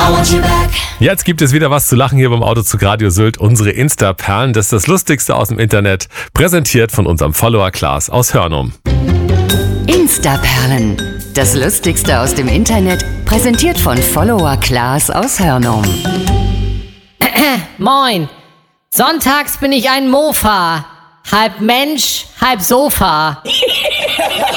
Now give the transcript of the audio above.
Jetzt gibt es wieder was zu lachen hier beim Autozug Radio Sylt. Unsere Insta-Perlen, das ist das Lustigste aus dem Internet, präsentiert von unserem Follower Klaas aus Hörnum. Insta-Perlen, das Lustigste aus dem Internet, präsentiert von Follower Klaas aus Hörnum. Moin, sonntags bin ich ein Mofa, halb Mensch, halb Sofa.